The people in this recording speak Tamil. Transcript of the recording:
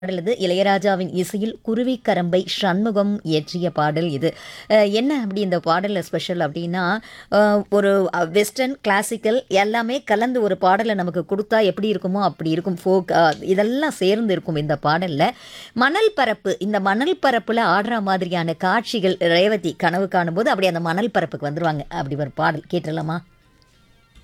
பாடல் இது இளையராஜாவின் இசையில் குருவிக்கரம்பை சண்முகம் இயற்றிய பாடல் இது. என்ன அப்படி இந்த பாடலில் ஸ்பெஷல் அப்படின்னா, ஒரு வெஸ்டர்ன் கிளாசிக்கல் எல்லாமே கலந்து ஒரு பாடலை நமக்கு கொடுத்தா எப்படி இருக்குமோ அப்படி இருக்கும். ஃபோக் இதெல்லாம் சேர்ந்து இருக்கும் இந்த பாடலில். மணல் பரப்பு, இந்த மணல் பரப்பில் ஆடுற மாதிரியான காட்சிகள் ரேவதி கனவு காணும்போது அப்படி அந்த மணல் பரப்புக்கு வந்துருவாங்க. அப்படி ஒரு பாடல் கேட்டுடலாமா?